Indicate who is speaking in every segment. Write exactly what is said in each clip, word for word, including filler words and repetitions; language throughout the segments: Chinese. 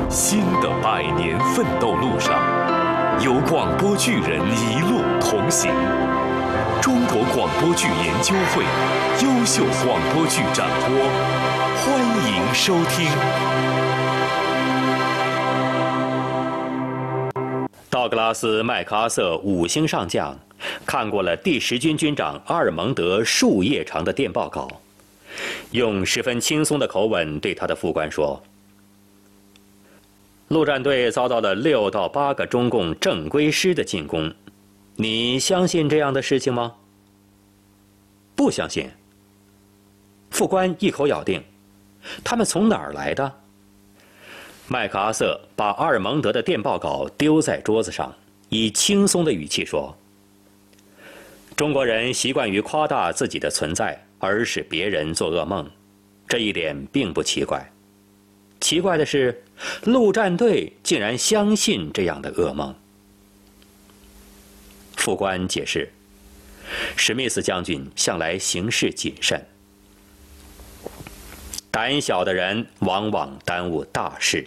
Speaker 1: 新的百年奋斗路上，有广播剧人一路同行。中国广播剧研究会优秀广播剧展播，欢迎收听。道格拉斯·麦克阿瑟五星上将看过了第十军军长阿尔蒙德数页长的电报稿，用十分轻松的口吻对他的副官说：陆战队遭到了六到八个中共正规师的进攻，你相信这样的事情吗？不相信。副官一口咬定，他们从哪儿来的？麦克阿瑟把阿尔蒙德的电报稿丢在桌子上，以轻松的语气说：中国人习惯于夸大自己的存在，而使别人做噩梦，这一点并不奇怪。奇怪的是，陆战队竟然相信这样的噩梦。副官解释，史密斯将军向来行事谨慎，胆小的人往往耽误大事。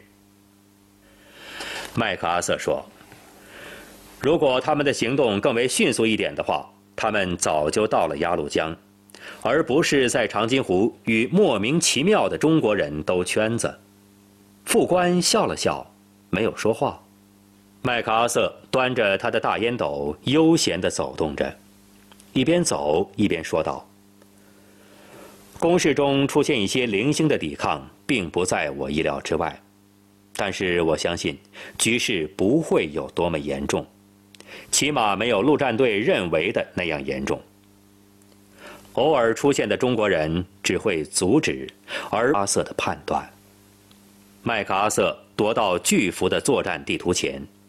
Speaker 1: 麦克阿瑟说，如果他们的行动更为迅速一点的话，他们早就到了鸭绿江，而不是在长津湖与莫名其妙的中国人兜圈子。副官笑了笑，没有说话。麦克阿瑟端着他的大烟斗，悠闲地走动着，一边走一边说道：攻势中出现一些零星的抵抗，并不在我意料之外，但是我相信局势不会有多么严重，起码没有陆战队认为的那样严重。偶尔出现的中国人只会阻止而阿瑟的判断。麦克阿瑟踱到巨幅的作战地图前，